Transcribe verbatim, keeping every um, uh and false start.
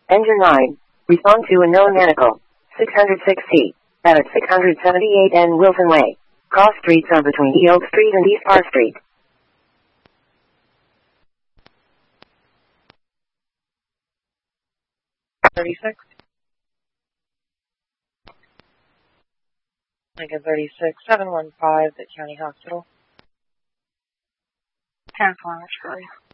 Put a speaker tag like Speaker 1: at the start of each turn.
Speaker 1: Engine nine. Respond to a known medical. six hundred six C. At six hundred seventy-eight N Wilson Way. Cross streets are between E Oak Street and East Park Street.
Speaker 2: thirty-six. Lincoln thirty-six, seven one five, the County Hospital.
Speaker 3: ten four, Charlie.